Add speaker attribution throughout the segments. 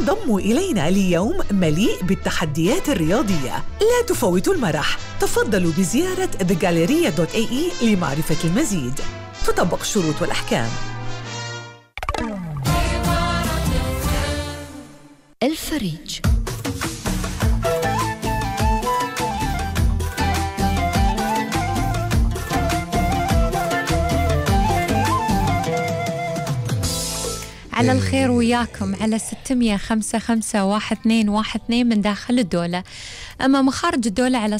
Speaker 1: انضموا إلينا ليوم مليء بالتحديات الرياضية. لا تفوتوا المرح. تفضلوا بزيارة thegalleria.ae لمعرفة المزيد. تطبق الشروط والأحكام.
Speaker 2: الفريج. على الخير وياكم على 600-55-1212 من داخل الدولة. أما مخارج الدولة على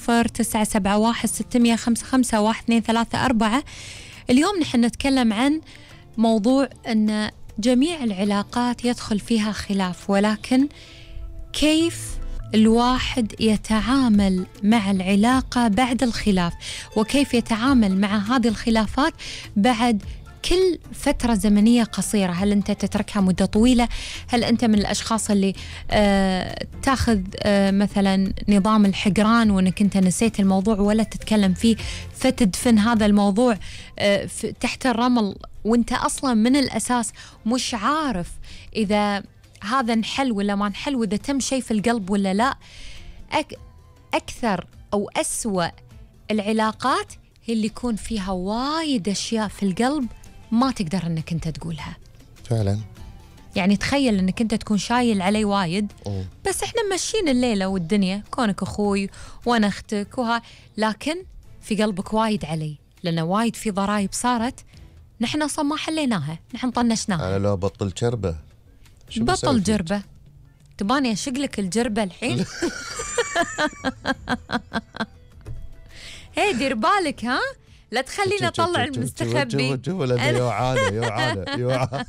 Speaker 2: 00971-655-1234. اليوم نحن نتكلم عن موضوع أن جميع العلاقات يدخل فيها خلاف، ولكن كيف الواحد يتعامل مع العلاقة بعد الخلاف، وكيف يتعامل مع هذه الخلافات بعد كل فترة زمنية قصيرة. هل أنت تتركها مدة طويلة؟ هل أنت من الأشخاص اللي تاخذ مثلا نظام الحجران وأنك أنت نسيت الموضوع ولا تتكلم فيه، فتدفن هذا الموضوع تحت الرمل وأنت أصلا من الأساس مش عارف إذا هذا انحل ولا ما انحل، وإذا تم شيء في القلب ولا لا. أكثر أو أسوأ العلاقات هي اللي يكون فيها وايد أشياء في القلب ما تقدر أنك أنت تقولها
Speaker 3: فعلا.
Speaker 2: يعني تخيل أنك أنت تكون شايل علي وايد، بس إحنا ماشيين الليلة والدنيا، كونك أخوي وأنا أختك لكن في قلبك وايد علي، لأن وايد في ضرائب صارت نحن أصلا ما حليناها، نحن طنشناها.
Speaker 3: أنا لو بطل جربة
Speaker 2: بطل جربة، تباني أشقلك الجربة الحين؟ هي دير بالك، ها لا تخلينا نطلع المستخبي.
Speaker 3: يوعانة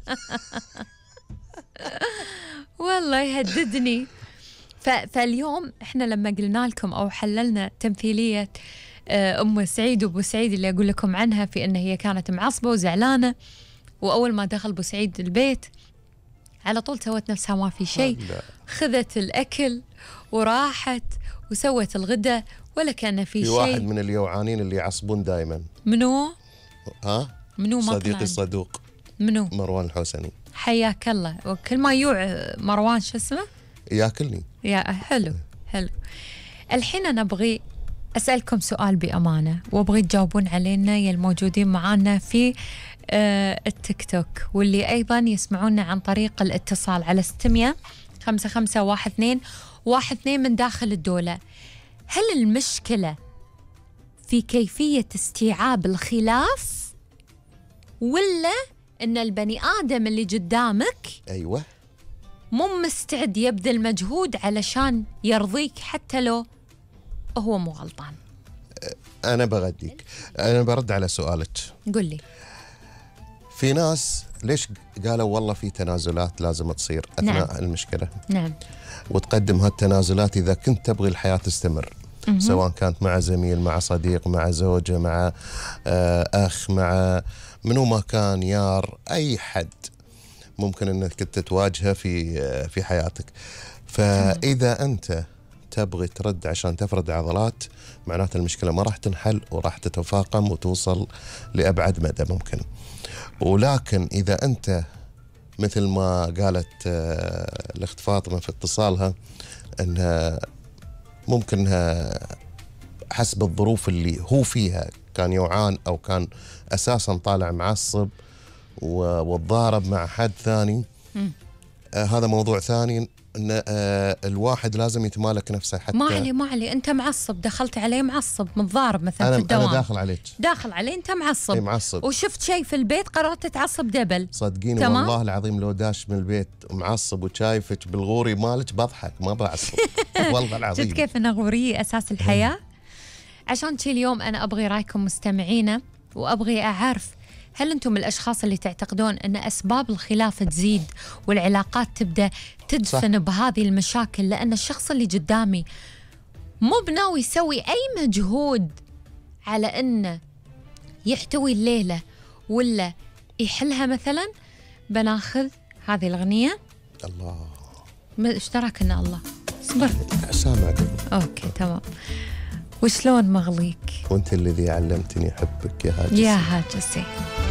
Speaker 2: والله يهددني. فاليوم احنا لما قلنا لكم او حللنا تمثيلية ام سعيد وابو سعيد اللي اقول لكم عنها، في ان هي كانت معصبة وزعلانة، واول ما دخل ابو سعيد البيت على طول سوت نفسها ما في شيء، خذت الاكل وراحت وسوت الغداء ولا كان في شيء.
Speaker 3: واحد من اليوعانين اللي يعصبون دائما.
Speaker 2: منو؟ منو؟
Speaker 3: صديقي الصدوق.
Speaker 2: منو؟
Speaker 3: مروان الحوسني.
Speaker 2: حياك الله. وكل ما يوع مروان شو اسمه؟
Speaker 3: ياكلني.
Speaker 2: يا حلو. الحين أنا أبغي أسألكم سؤال بأمانة، وأبغي تجاوبون علينا يا الموجودين معانا في التيك توك، واللي أيضا يسمعونا عن طريق الاتصال على 600-55-1212 من داخل الدولة. هل المشكلة في كيفية استيعاب الخلاف، ولا أن البني آدم اللي قدامك
Speaker 3: أيوة
Speaker 2: مو مستعد يبذل مجهود علشان يرضيك حتى لو هو مو غلطان؟
Speaker 3: أنا بغديك، أنا برد على سؤالك.
Speaker 2: قل لي.
Speaker 3: في ناس ليش قالوا والله في تنازلات لازم تصير أثناء المشكلة.
Speaker 2: نعم.
Speaker 3: وتقدم هالتنازلات إذا كنت تبغي الحياة تستمر، سواء كانت مع زميل، مع صديق، مع زوجة، مع أخ، مع منو ما كان، يار، أي حد ممكن أنك تتواجهه في حياتك. فإذا أنت تبغي ترد عشان تفرد عضلات، معناته المشكلة ما راح تنحل وراح تتفاقم وتوصل لأبعد مدى ممكن. ولكن إذا أنت مثل ما قالت الأخت فاطمة في اتصالها، أنها ممكن أنها حسب الظروف اللي هو فيها كان يوعان أو كان أساسا طالع معصب والضارب مع حد ثاني، هذا موضوع ثاني. إن الواحد لازم يتمالك نفسه. حتى
Speaker 2: ما علي أنت معصب، دخلت عليه معصب متضارب مثلا في الدوام،
Speaker 3: أنا داخل عليه
Speaker 2: أنت معصب.
Speaker 3: معصب
Speaker 2: وشفت شيء في البيت قررت تتعصب دبل.
Speaker 3: صدقيني والله العظيم لو داش من البيت معصب وشايفك بالغوري مالك بضحك ما بعصب. والله العظيم.
Speaker 2: شفت كيف أنا غورية أساس الحياة؟ عشان شي اليوم أنا أبغي رأيكم مستمعينا، وأبغي أعرف هل أنتم الأشخاص اللي تعتقدون أن أسباب الخلاف تزيد والعلاقات تبدأ تدفن بهذه المشاكل لأن الشخص اللي قدامي مو بناوي يسوي أي مجهود على أنه يحتوي الليلة ولا يحلها؟ مثلا بناخذ هذه الأغنية.
Speaker 3: الله
Speaker 2: اشتراك إن الله صبر
Speaker 3: سامعك.
Speaker 2: أوكي تمام. وشلون مغليك
Speaker 3: وانت الذي علمتني حبك يا هاجسي.
Speaker 2: يا هاجسي.